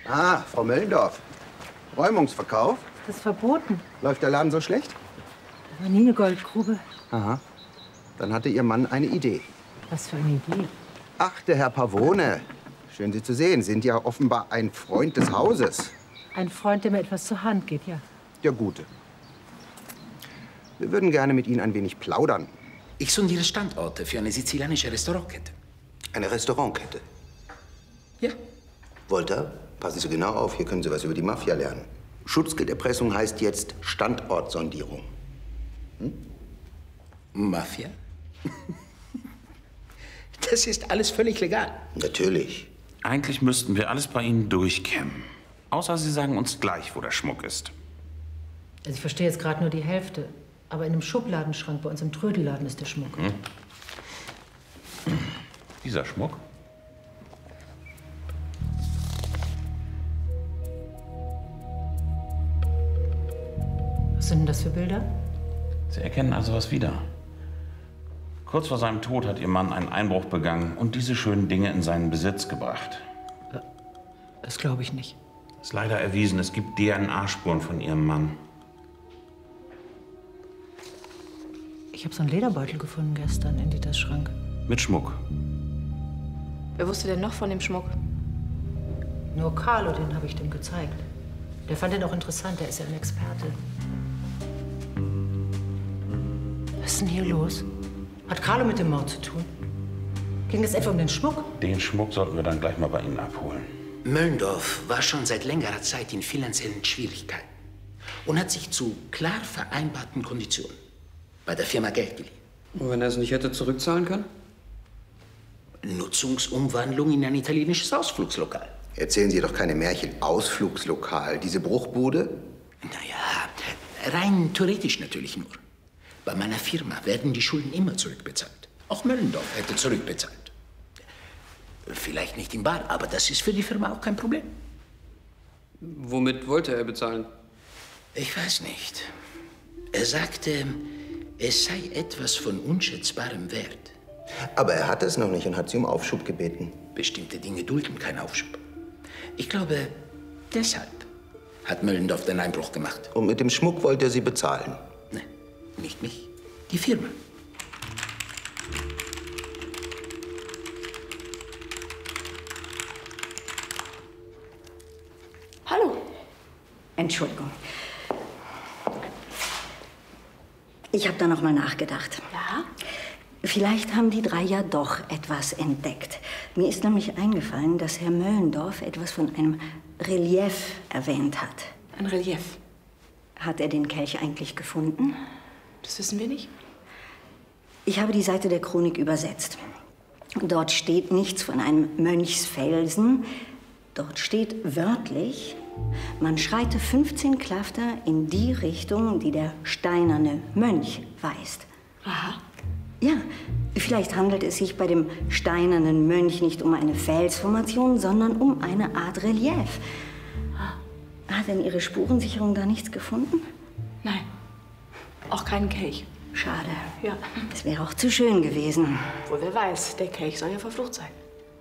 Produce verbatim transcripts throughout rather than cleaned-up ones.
Ah, Frau Möllendorf. Räumungsverkauf? Das ist verboten. Läuft der Laden so schlecht? Das war nie eine Goldgrube. Aha. Dann hatte Ihr Mann eine Idee. Was für eine Idee? Ach, der Herr Pavone. Schön, Sie zu sehen. Sind ja offenbar ein Freund des Hauses. Ein Freund, der mir etwas zur Hand geht, ja. Der Gute. Wir würden gerne mit Ihnen ein wenig plaudern. Ich sondiere Standorte für eine sizilianische Restaurantkette. Eine Restaurantkette? Ja. Wolter, passen Sie genau auf, hier können Sie was über die Mafia lernen. Schutzgelderpressung heißt jetzt Standortsondierung. Hm? Mafia? Das ist alles völlig legal. Natürlich. Eigentlich müssten wir alles bei Ihnen durchkämmen. Außer Sie sagen uns gleich, wo der Schmuck ist. Also ich verstehe jetzt gerade nur die Hälfte. Aber in einem Schubladenschrank bei uns im Trödelladen ist der Schmuck. Hm? Dieser Schmuck? Was sind denn das für Bilder? Sie erkennen also was wieder. Kurz vor seinem Tod hat Ihr Mann einen Einbruch begangen und diese schönen Dinge in seinen Besitz gebracht. Das glaube ich nicht. Es ist leider erwiesen, es gibt D N A-Spuren von Ihrem Mann. Ich habe so einen Lederbeutel gefunden gestern in Dieters Schrank. Mit Schmuck. Wer wusste denn noch von dem Schmuck? Nur Carlo, den habe ich dem gezeigt. Der fand den auch interessant, der ist ja ein Experte. Was ist denn hier los? Hat Carlo mit dem Mord zu tun? Ging es etwa um den Schmuck? Den Schmuck sollten wir dann gleich mal bei Ihnen abholen. Möllendorf war schon seit längerer Zeit in finanziellen Schwierigkeiten und hat sich zu klar vereinbarten Konditionen bei der Firma Geld geliehen. Und wenn er es nicht hätte zurückzahlen können? Nutzungsumwandlung in ein italienisches Ausflugslokal. Erzählen Sie doch keine Märchen. Ausflugslokal. Diese Bruchbude? Naja, rein theoretisch natürlich nur. Bei meiner Firma werden die Schulden immer zurückbezahlt. Auch Möllendorf hätte zurückbezahlt. Vielleicht nicht in bar, aber das ist für die Firma auch kein Problem. Womit wollte er bezahlen? Ich weiß nicht. Er sagte, es sei etwas von unschätzbarem Wert. Aber er hat es noch nicht und hat Sie um Aufschub gebeten. Bestimmte Dinge dulden keinen Aufschub. Ich glaube, deshalb hat Möllendorf den Einbruch gemacht. Und mit dem Schmuck wollte er Sie bezahlen? Nein, nicht mich. Die Firma. Hallo. Entschuldigung. Ich habe da noch mal nachgedacht. Ja? Vielleicht haben die drei ja doch etwas entdeckt. Mir ist nämlich eingefallen, dass Herr Möllendorf etwas von einem Relief erwähnt hat. Ein Relief? Hat er den Kelch eigentlich gefunden? Das wissen wir nicht. Ich habe die Seite der Chronik übersetzt. Dort steht nichts von einem Mönchsfelsen. Dort steht wörtlich, man schreite fünfzehn Klafter in die Richtung, die der steinerne Mönch weist. Aha. Ja, vielleicht handelt es sich bei dem steinernen Mönch nicht um eine Felsformation, sondern um eine Art Relief. Hat denn Ihre Spurensicherung da nichts gefunden? Nein. Auch keinen Kelch. Schade. Ja. Es wäre auch zu schön gewesen. Wohl wer weiß, der Kelch soll ja verflucht sein.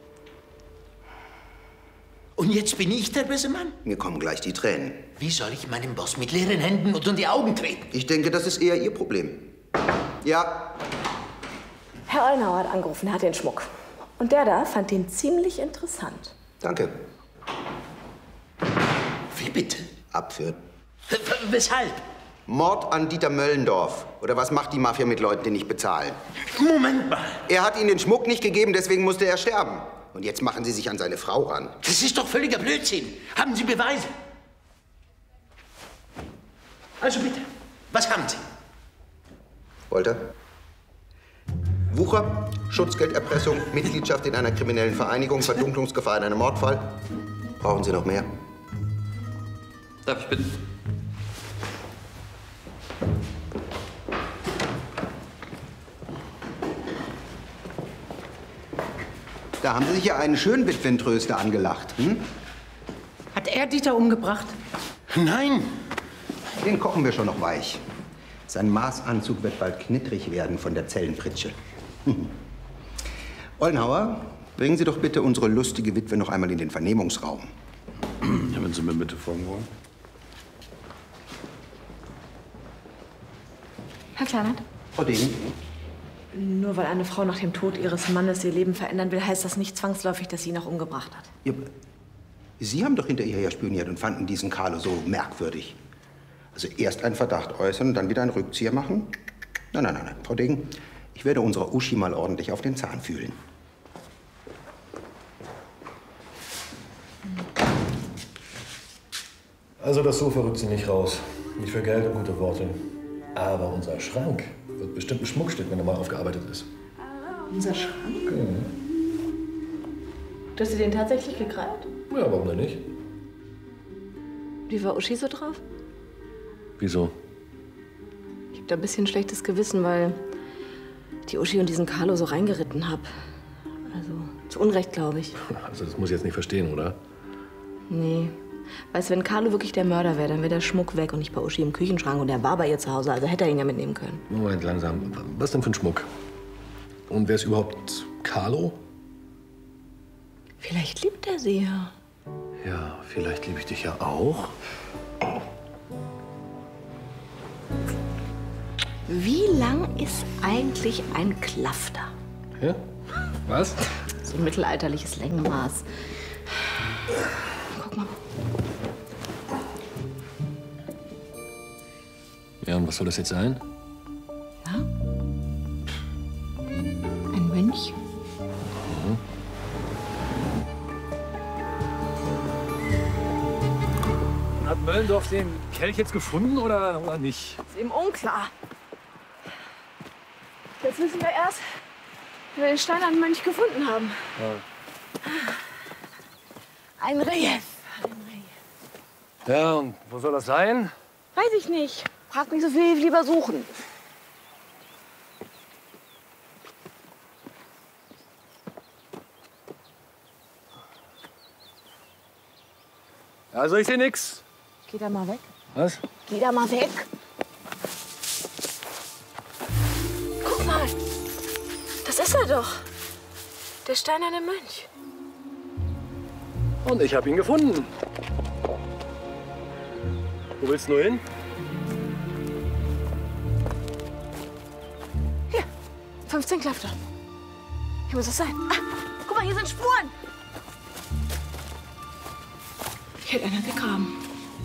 Und jetzt bin ich der böse Mann? Mir kommen gleich die Tränen. Wie soll ich meinem Boss mit leeren Händen unter die Augen treten? Ich denke, das ist eher Ihr Problem. Ja. Herr Ollenhauer hat angerufen, er hat den Schmuck. Und der da fand ihn ziemlich interessant. Danke. Wie bitte? Abführen. W weshalb? Mord an Dieter Möllendorf. Oder was macht die Mafia mit Leuten, die nicht bezahlen? Moment mal. Er hat Ihnen den Schmuck nicht gegeben, deswegen musste er sterben. Und jetzt machen Sie sich an seine Frau ran. Das ist doch völliger Blödsinn. Haben Sie Beweise? Also bitte, was haben Sie? Wolter? Wucher, Schutzgelderpressung, Mitgliedschaft in einer kriminellen Vereinigung, Verdunklungsgefahr in einem Mordfall. Brauchen Sie noch mehr? Darf ich bitten? Da haben Sie sich ja einen schönen Witwentröster angelacht. Hm? Hat er Dieter umgebracht? Nein. Den kochen wir schon noch weich. Sein Maßanzug wird bald knittrig werden von der Zellenpritsche. Ollenhauer, bringen Sie doch bitte unsere lustige Witwe noch einmal in den Vernehmungsraum. Ja, wenn Sie mir bitte folgen wollen. Herr Kleinert? Frau Degen? Nur weil eine Frau nach dem Tod ihres Mannes ihr Leben verändern will, heißt das nicht zwangsläufig, dass sie ihn auch umgebracht hat. Ja, Sie haben doch hinter ihr her spioniert und fanden diesen Carlo so merkwürdig. Also erst einen Verdacht äußern und dann wieder einen Rückzieher machen? Nein, nein, nein, nein. Frau Degen, ich werde unserer Uschi mal ordentlich auf den Zahn fühlen. Also das Sofa rückt sie nicht raus. Nicht für Geld und gute Worte. Aber unser Schrank wird bestimmt ein Schmuckstück, wenn er mal aufgearbeitet ist. Unser Schrank? Mhm. Du hast dir den tatsächlich gekrallt? Ja, warum denn nicht? Wie war Uschi so drauf? Wieso? Ich hab da ein bisschen schlechtes Gewissen, weil die Uschi und diesen Carlo so reingeritten hab. Also zu Unrecht, glaube ich. Also das muss ich jetzt nicht verstehen, oder? Nee. Weißt du, wenn Carlo wirklich der Mörder wäre, dann wäre der Schmuck weg und nicht bei Uschi im Küchenschrank. Und er war bei ihr zu Hause, also hätte er ihn ja mitnehmen können. Moment, langsam. Was denn für ein Schmuck? Und wer ist überhaupt Carlo? Vielleicht liebt er sie ja. Ja, vielleicht liebe ich dich ja auch. Wie lang ist eigentlich ein Klafter? Ja? Was? So ein mittelalterliches Längenmaß. Guck mal. Ja, und was soll das jetzt sein? Ja? Ein Mönch? Mhm. Hat Möllendorf den Kelch jetzt gefunden oder, oder nicht? Ist eben unklar. Jetzt wissen wir erst, wie wir den steinernen Mönch gefunden haben. Ja. Ein Relief. Ein Relief. Ja, und wo soll das sein? Weiß ich nicht. Frag nicht so viel, lieber suchen. Also ich sehe nix. Geh da mal weg. Was? Geh da mal weg. Guck mal. Das ist er doch. Der steinerne Mönch. Und ich habe ihn gefunden. Wo willst du nur hin? Hier. fünfzehn Klafter. Hier muss es sein. Ah, guck mal, hier sind Spuren. Hier hat einer gegraben.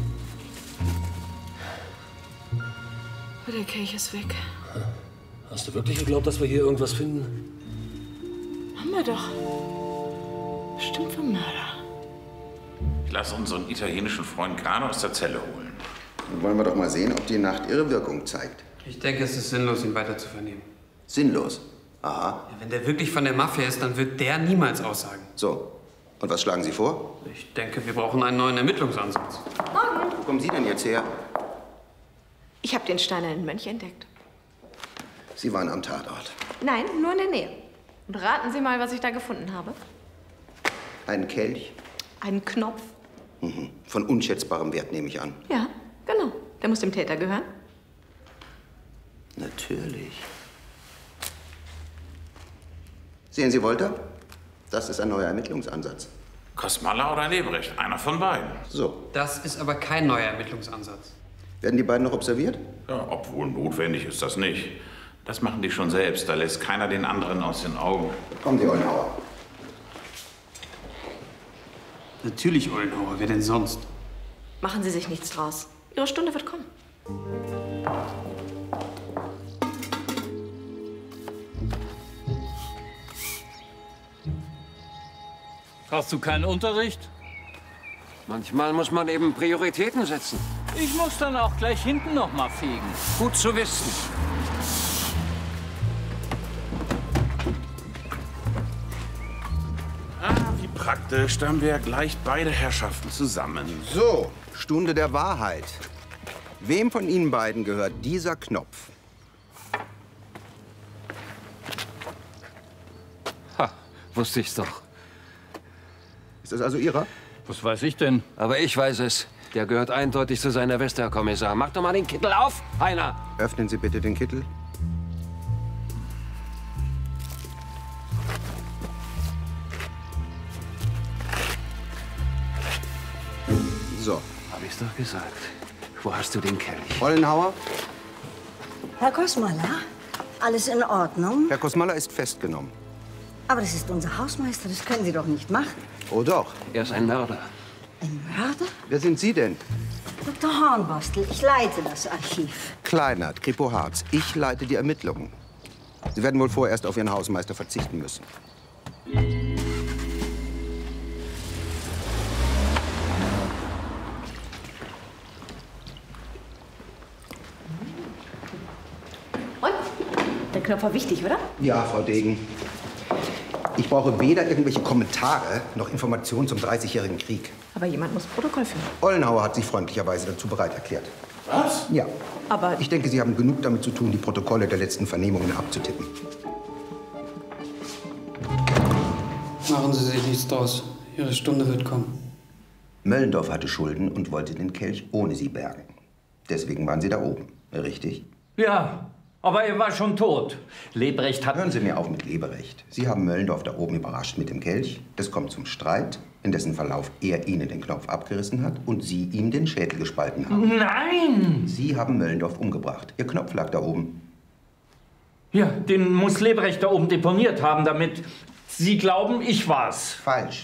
Der Kelch ist weg. Hast du wirklich geglaubt, dass wir hier irgendwas finden? Haben wir doch. Stimmt vom Mörder. Ich lasse unseren italienischen Freund Carlo aus der Zelle holen. Dann wollen wir doch mal sehen, ob die Nacht ihre Wirkung zeigt. Ich denke, es ist sinnlos, ihn weiter zu vernehmen. Sinnlos? Aha. Ja, wenn der wirklich von der Mafia ist, dann wird der niemals aussagen. So. Und was schlagen Sie vor? Ich denke, wir brauchen einen neuen Ermittlungsansatz. Morgen. Wo kommen Sie denn jetzt her? Ich habe den steinernen Mönch entdeckt. Sie waren am Tatort. Nein, nur in der Nähe. Und raten Sie mal, was ich da gefunden habe. Einen Kelch? Einen Knopf. Mhm. Von unschätzbarem Wert, nehme ich an. Ja, genau. Der muss dem Täter gehören. Natürlich. Sehen Sie, Wolter? Das ist ein neuer Ermittlungsansatz. Kosmala oder Lebrecht, einer von beiden. So. Das ist aber kein neuer Ermittlungsansatz. Werden die beiden noch observiert? Ja, obwohl notwendig ist das nicht. Das machen die schon selbst. Da lässt keiner den anderen aus den Augen. Kommen Sie, Ollenhauer. Natürlich Ollenhauer, wer denn sonst? Machen Sie sich nichts draus. Ihre Stunde wird kommen. Hast du keinen Unterricht? Manchmal muss man eben Prioritäten setzen. Ich muss dann auch gleich hinten noch mal fegen. Gut zu wissen. Ah, wie praktisch. Dann haben wir gleich beide Herrschaften zusammen. So, Stunde der Wahrheit. Wem von Ihnen beiden gehört dieser Knopf? Ha, wusste ich's doch. Ist das also Ihrer? Was weiß ich denn? Aber ich weiß es. Der gehört eindeutig zu seiner Weste, Herr Kommissar. Mach doch mal den Kittel auf, Heiner. Öffnen Sie bitte den Kittel. So. Hab ich's doch gesagt. Wo hast du den Kelch? Ollenhauer? Herr Kosmala, alles in Ordnung? Herr Kosmala ist festgenommen. Aber das ist unser Hausmeister, das können Sie doch nicht machen. Oh doch. Er ist ein Mörder. Ein Mörder? Wer sind Sie denn? Doktor Hornbostel, ich leite das Archiv. Kleinert, Kripo Harz. Ich leite die Ermittlungen. Sie werden wohl vorerst auf Ihren Hausmeister verzichten müssen. Und? Der Knopf war wichtig, oder? Ja, Frau Degen. Ich brauche weder irgendwelche Kommentare noch Informationen zum dreißigjährigen Krieg. Aber jemand muss Protokoll führen. Ollenhauer hat sich freundlicherweise dazu bereit erklärt. Was? Ja. Aber Ich denke, Sie haben genug damit zu tun, die Protokolle der letzten Vernehmungen abzutippen. Machen Sie sich nichts draus. Ihre Stunde wird kommen. Möllendorf hatte Schulden und wollte den Kelch ohne Sie bergen. Deswegen waren Sie da oben. Richtig? Ja, aber er war schon tot. Lebrecht hat... Hören Sie mir auf mit Leberecht. Sie haben Möllendorf da oben überrascht mit dem Kelch. Es kommt zum Streit, in dessen Verlauf er Ihnen den Knopf abgerissen hat und Sie ihm den Schädel gespalten haben. Nein! Sie haben Möllendorf umgebracht. Ihr Knopf lag da oben. Ja, den muss Lebrecht da oben deponiert haben, damit Sie glauben, ich war's. Falsch.